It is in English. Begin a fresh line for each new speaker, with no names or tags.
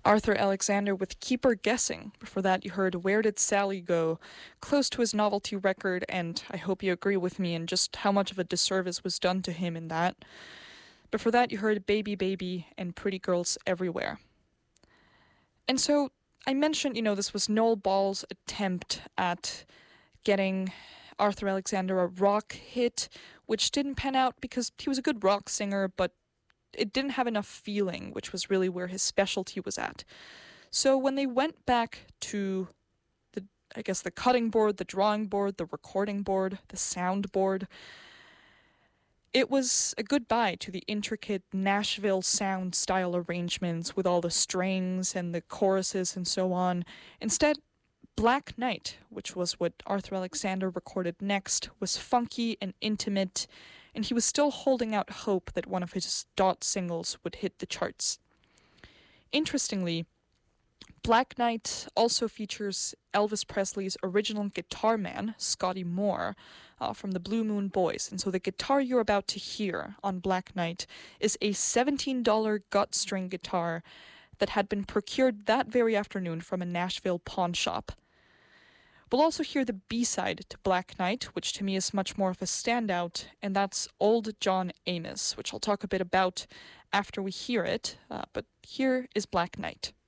Arthur Alexander with Keep Her Guessing. Before that, you heard Where Did Sally Go? Close to his novelty record, and I hope you agree with me in just how much of a disservice was done to him in that. Before that, you heard Baby Baby and Pretty Girls Everywhere. And so, I mentioned, this was Noel Ball's attempt at getting Arthur Alexander a rock hit, which didn't pan out because he was a good rock singer, but it didn't have enough feeling, which was really where his specialty was at. So when they went back to the cutting board, the drawing board, the recording board, the sound board, it was a goodbye to the intricate Nashville sound style arrangements with all the strings and the choruses and so on. Instead, Black Knight, which was what Arthur Alexander recorded next, was funky and intimate, and he was still holding out hope that one of his dot singles would hit the charts. Interestingly, Black Knight also features Elvis Presley's original guitar man, Scotty Moore, from the Blue Moon Boys. And so the guitar you're about to hear on Black Knight is a $17 gut string guitar that had been procured that very afternoon from a Nashville pawn shop. We'll also hear the B-side to Black Knight, which to me is much more of a standout, and that's Old John Amos, which I'll talk a bit about after we hear it, but here is Black Knight.